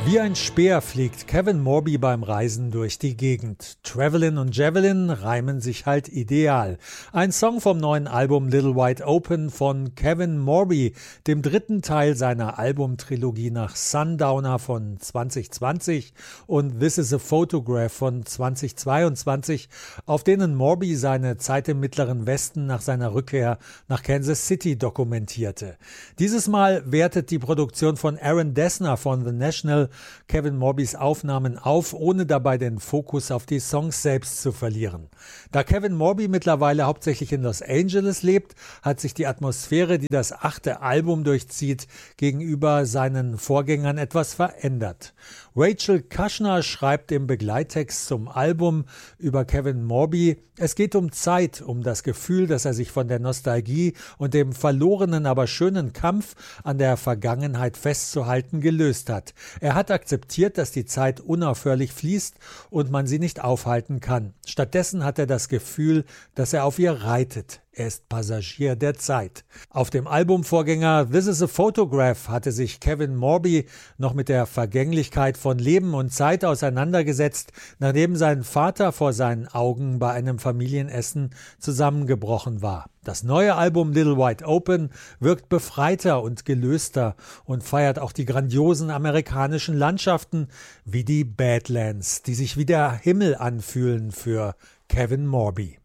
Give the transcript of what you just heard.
Wie ein Speer fliegt Kevin Morby beim Reisen durch die Gegend. Travelin' und Javelin reimen sich halt ideal. Ein Song vom neuen Album Little Wide Open von Kevin Morby, dem dritten Teil seiner Albumtrilogie nach Sundowner von 2020 und This is a Photograph von 2022, auf denen Morby seine Zeit im Mittleren Westen nach seiner Rückkehr nach Kansas City dokumentierte. Dieses Mal wertet die Produktion von Aaron Dessner von The National Kevin Morbys Aufnahmen auf, ohne dabei den Fokus auf die Songs selbst zu verlieren. Da Kevin Morby mittlerweile hauptsächlich in Los Angeles lebt, hat sich die Atmosphäre, die das 8. Album durchzieht, gegenüber seinen Vorgängern etwas verändert. Rachel Kushner schreibt im Begleittext zum Album über Kevin Morby: Es geht um Zeit, um das Gefühl, dass er sich von der Nostalgie und dem verlorenen, aber schönen Kampf an der Vergangenheit festzuhalten gelöst hat. Er hat akzeptiert, dass die Zeit unaufhörlich fließt und man sie nicht aufhalten kann. Stattdessen hat er das Gefühl, dass er auf ihr reitet. Er ist Passagier der Zeit. Auf dem Albumvorgänger This is a Photograph hatte sich Kevin Morby noch mit der Vergänglichkeit von Leben und Zeit auseinandergesetzt, nachdem sein Vater vor seinen Augen bei einem Familienessen zusammengebrochen war. Das neue Album Little Wide Open wirkt befreiter und gelöster und feiert auch die grandiosen amerikanischen Landschaften wie die Badlands, die sich wie der Himmel anfühlen für Kevin Morby.